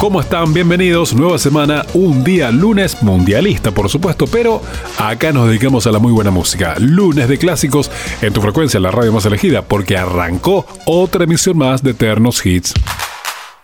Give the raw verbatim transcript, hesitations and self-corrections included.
¿Cómo están? Bienvenidos, nueva semana, un día lunes mundialista, por supuesto, pero acá nos dedicamos a la muy buena música. Lunes de clásicos en tu frecuencia, la radio más elegida, porque arrancó otra emisión más de Eternos Hits.